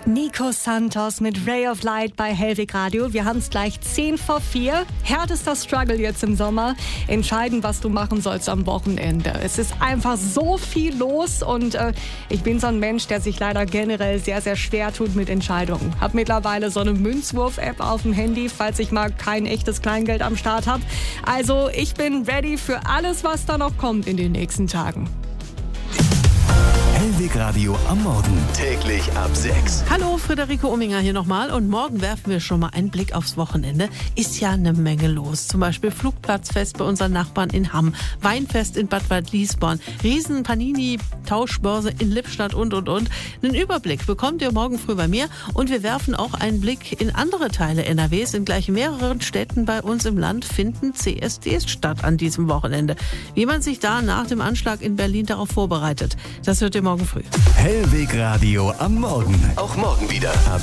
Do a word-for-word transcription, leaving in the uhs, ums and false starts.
Nico Santos mit Ray of Light bei Hellwig Radio. Wir haben es gleich zehn vor vier. Härtester Struggle jetzt im Sommer. Entscheiden, was du machen sollst am Wochenende. Es ist einfach so viel los und äh, ich bin so ein Mensch, der sich leider generell sehr, sehr schwer tut mit Entscheidungen. Hab mittlerweile so eine Münzwurf-App auf dem Handy, falls ich mal kein echtes Kleingeld am Start habe. Also ich bin ready für alles, was da noch kommt in den nächsten Tagen. Hellwig Radio am Morgen. Täglich ab sechs. Hallo, Friederike Ominger hier nochmal. Und morgen werfen wir schon mal einen Blick aufs Wochenende. Ist ja eine Menge los. Zum Beispiel Flugplatzfest bei unseren Nachbarn in Hamm, Weinfest in Bad Waldliesborn, riesen Panini-Tauschbörse in Lippstadt und, und, und. Einen Überblick bekommt ihr morgen früh bei mir. Und wir werfen auch einen Blick in andere Teile N R Ws. In gleich mehreren Städten bei uns im Land finden C S Ds statt an diesem Wochenende. Wie man sich da nach dem Anschlag in Berlin darauf vorbereitet, das hört ihr morgen früh. Hellwig Radio am Morgen. Auch morgen wieder ab